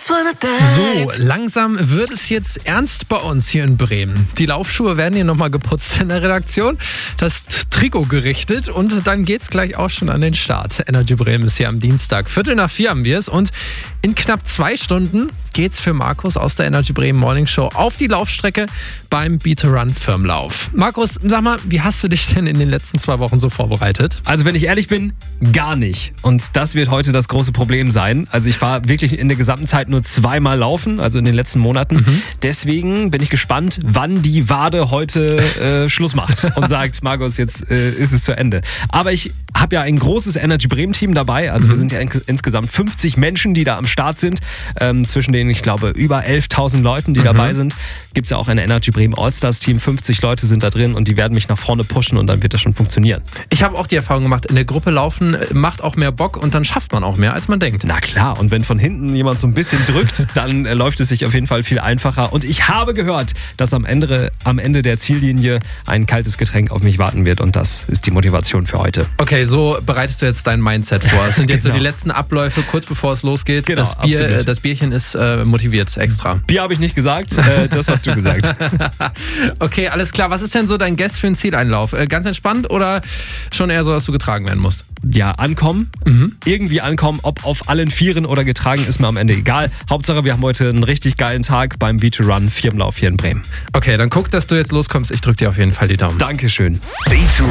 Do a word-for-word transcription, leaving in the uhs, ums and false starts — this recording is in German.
So, langsam wird es jetzt ernst bei uns hier in Bremen. Die Laufschuhe werden hier nochmal geputzt in der Redaktion, das Trikot gerichtet und dann geht's gleich auch schon an den Start. Energy Bremen ist hier am Dienstag. Viertel nach vier haben wir es und in knapp zwei Stunden geht's für Markus aus der Energy Bremen Morning Show auf die Laufstrecke beim Beat-to-Run-Firmenlauf. Markus, sag mal, wie hast du dich denn in den letzten zwei Wochen so vorbereitet? Also wenn ich ehrlich bin, gar nicht. Und das wird heute das große Problem sein. Also ich war wirklich in der gesamten Zeit nur zweimal laufen, also in den letzten Monaten. Mhm. Deswegen bin ich gespannt, wann die Wade heute äh, Schluss macht und sagt, Markus, jetzt äh, ist es zu Ende. Aber ich habe ja ein großes Energy Bremen Team dabei. Also mhm. wir sind ja in, insgesamt fünfzig Menschen, die da am Start sind. Ähm, zwischen denen, ich glaube, über elftausend Leuten, die mhm. dabei sind. Gibt es ja auch ein Energy Bremen All-Stars Team. fünfzig Leute sind da drin und die werden mich nach vorne pushen und dann wird das schon funktionieren. Ich habe auch die Erfahrung gemacht, in der Gruppe laufen macht auch mehr Bock und dann schafft man auch mehr, als man denkt. Na klar, und wenn von hinten jemand so ein bisschen drückt, dann äh, läuft es sich auf jeden Fall viel einfacher. Und ich habe gehört, dass am Ende, am Ende der Ziellinie ein kaltes Getränk auf mich warten wird und das ist die Motivation für heute. Okay, so bereitest du jetzt dein Mindset vor. Es sind jetzt genau. so die letzten Abläufe, kurz bevor es losgeht. Genau, das, Bier, absolut. das Bierchen ist äh, motiviert extra. Bier habe ich nicht gesagt, äh, das hast du gesagt. Okay, alles klar. Was ist denn so dein Guess für einen Zieleinlauf? Äh, ganz entspannt oder schon eher so, dass du getragen werden musst? Ja, ankommen. Mhm. Irgendwie ankommen, ob auf allen Vieren oder getragen, ist mir am Ende egal. Hauptsache, wir haben heute einen richtig geilen Tag beim Beat-to-Run Firmenlauf hier in Bremen. Okay, dann guck, dass du jetzt loskommst. Ich drücke dir auf jeden Fall die Daumen. Dankeschön. Beat-to-Run.